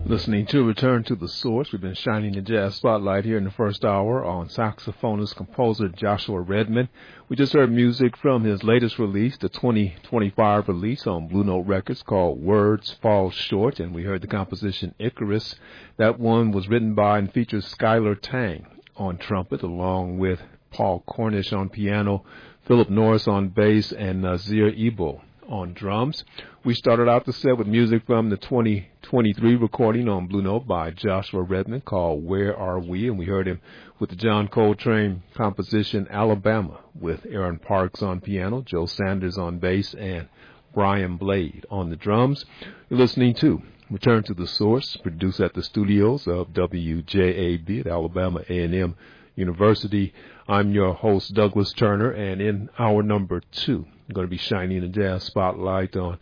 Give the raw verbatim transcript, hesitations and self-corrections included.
Listening to Return to the Source. We've been shining the jazz spotlight here in the first hour on saxophonist, composer Joshua Redman. We just heard music from his latest release, the twenty twenty-five release on Blue Note Records called Words Fall Short, and we heard the composition Icarus. That one was written by and features Skylar Tang on trumpet, along with Paul Cornish on piano, Philip Norris on bass, and Nazir Ebo on drums. We started out the set with music from the twenty twenty-three recording on Blue Note by Joshua Redman called Where Are We? And we heard him with the John Coltrane composition Alabama with Aaron Parks on piano, Joe Sanders on bass, and Brian Blade on the drums. You're listening to Return to the Source, produced at the studios of W J A B at Alabama A and M University. I'm your host, Douglas Turner, and in hour number two, I'm going to be shining the jazz spotlight on